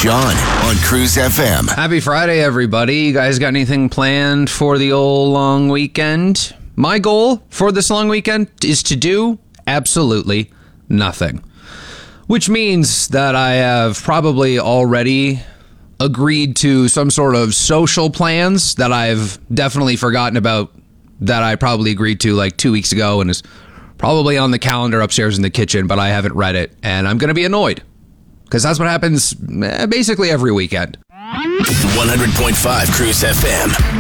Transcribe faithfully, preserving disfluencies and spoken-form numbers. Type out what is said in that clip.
John on Cruise F M. Happy Friday, everybody. You guys got anything planned for the old long weekend? My goal for this long weekend is to do absolutely nothing. Which means that I have probably already agreed to some sort of social plans that I've definitely forgotten about, that I probably agreed to like two weeks ago and is probably on the calendar upstairs in the kitchen, but I haven't read it. And I'm going to be annoyed because that's what happens basically every weekend. one hundred point five Cruise F M.